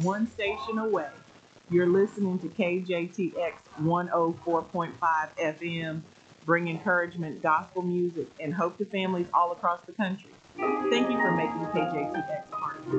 one station away. You're listening to KJTX 104.5 FM, bring encouragement, gospel music, and hope to families all across the country. Thank you for making KJTX